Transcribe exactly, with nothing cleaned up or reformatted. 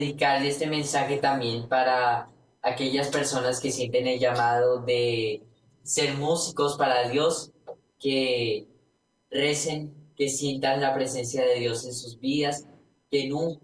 dedicarle este mensaje también para aquellas personas que sienten el llamado de ser músicos para Dios, que recen, que sientan la presencia de Dios en sus vidas, que nunca